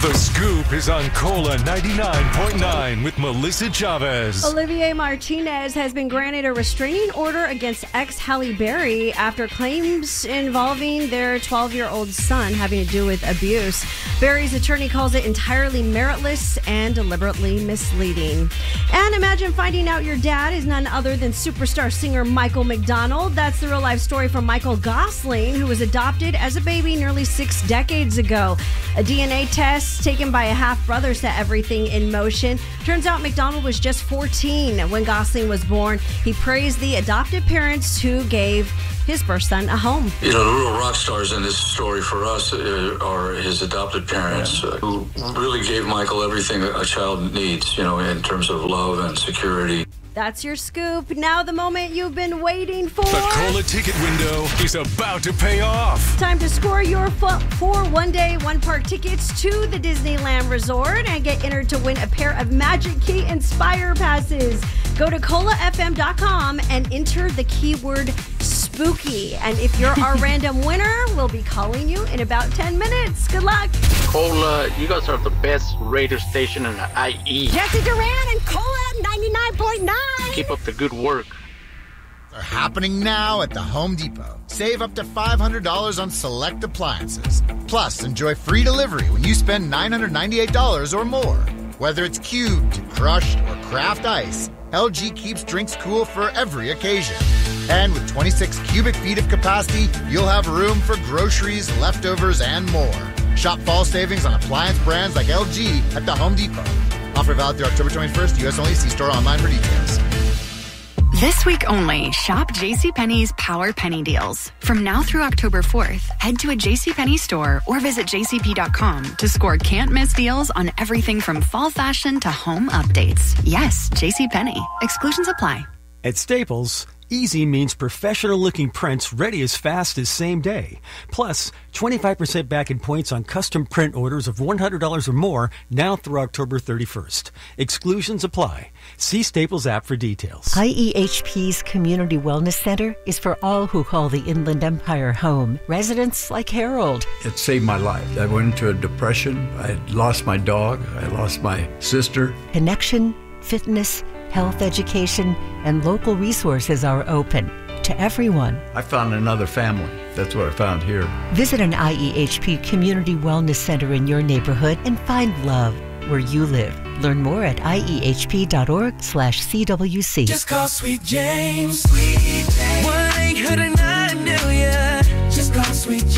The Scoop is on Cola 99.9 with Melissa Chavez. Olivier Martinez has been granted a restraining order against ex Halle Berry after claims involving their 12-year-old son having to do with abuse. Berry's attorney calls it entirely meritless and deliberately misleading. And imagine finding out your dad is none other than superstar singer Michael McDonald. That's the real-life story from Michael Gosling, who was adopted as a baby nearly 6 decades ago. A DNA test taken by a half-brother set everything in motion. Turns out McDonald was just 14 when Gosling was born. He praised the adoptive parents who gave his birth son a home. You know, the real rock stars in this story for us are his adopted parents who really gave Michael everything a child needs, you know, in terms of love and security. That's your scoop. Now the moment you've been waiting for. The Cola ticket window is about to pay off. Time to score your 4 one-day, one-park tickets to the Disneyland Resort and get entered to win a pair of Magic Key Inspire passes. Go to colafm.com and enter the keyword spooky. And if you're our random winner, we'll be calling you in about 10 minutes. Good luck. Cola, you guys are the best radio station in the IE. Jesse Duran and Cola 99.9. Keep up the good work. Are happening now at the Home Depot. Save up to $500 on select appliances. Plus, enjoy free delivery when you spend $998 or more. Whether it's cubed, crushed, or craft ice, LG keeps drinks cool for every occasion. And with 26 cubic feet of capacity, you'll have room for groceries, leftovers, and more. Shop fall savings on appliance brands like LG at the Home Depot. Offer valid through October 21st. U.S. only. See store online for details. This week only, shop JCPenney's Power Penny Deals. From now through October 4th, head to a JCPenney store or visit jcp.com to score can't-miss deals on everything from fall fashion to home updates. Yes, JCPenney. Exclusions apply. At Staples, easy means professional-looking prints ready as fast as same day. Plus, 25% back in points on custom print orders of $100 or more now through October 31st. Exclusions apply. See Staples app for details. IEHP's Community Wellness Center is for all who call the Inland Empire home. Residents like Harold. It saved my life. I went into a depression. I had lost my dog. I lost my sister. Connection, fitness, health education, and local resources are open to everyone. I found another family. That's what I found here. Visit an IEHP Community Wellness Center in your neighborhood and find love where you live. Learn more at iehp.org/CWC. Just call Sweet James. Sweet James. 1-800-9-million. Just call Sweet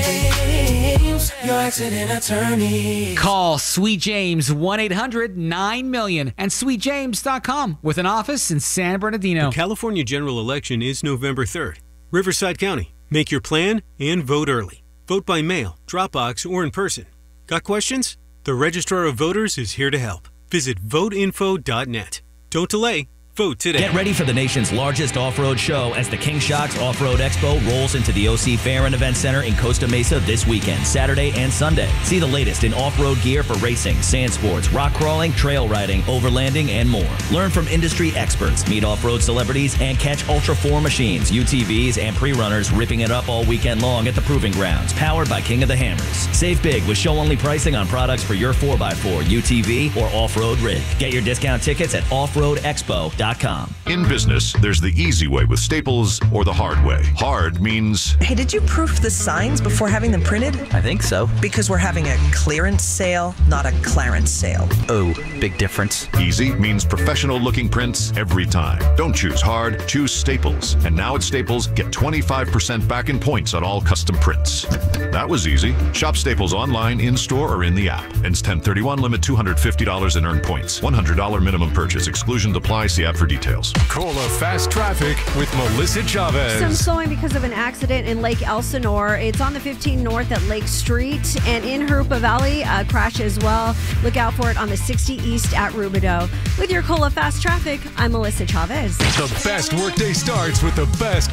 James, your accident attorney. Call Sweet James 1-800-9-million and sweetjames.com with an office in San Bernardino. The California general election is November 3rd. Riverside County. Make your plan and vote early. Vote by mail, Dropbox, or in person. Got questions? The Registrar of Voters is here to help. Visit voteinfo.net. Don't delay. Vote today. Get ready for the nation's largest off-road show as the King Shocks Off-Road Expo rolls into the OC Fair and Event Center in Costa Mesa this weekend, Saturday and Sunday. See the latest in off-road gear for racing, sand sports, rock crawling, trail riding, overlanding, and more. Learn from industry experts, meet off-road celebrities, and catch Ultra 4 machines, UTVs, and pre-runners ripping it up all weekend long at the Proving Grounds, powered by King of the Hammers. Save big with show-only pricing on products for your 4x4, UTV, or off-road rig. Get your discount tickets at offroadexpo.com. In business, there's the easy way with Staples or the hard way. Hard means... Hey, did you proof the signs before having them printed? I think so. Because we're having a clearance sale, not a clarence sale. Oh, big difference. Easy means professional-looking prints every time. Don't choose hard, choose Staples. And now at Staples, get 25% back in points on all custom prints. That was easy. Shop Staples online, in-store, or in the app. Ends 10/31, limit $250 in earned points. $100 minimum purchase. Exclusions apply. See app for details. Cola Fast Traffic with Melissa Chavez. Some slowing because of an accident in Lake Elsinore. It's on the 15 North at Lake Street, and in Harupa Valley, a crash as well. Look out for it on the 60 East at Rubidoux. With your Cola Fast Traffic, I'm Melissa Chavez. The best workday starts with the best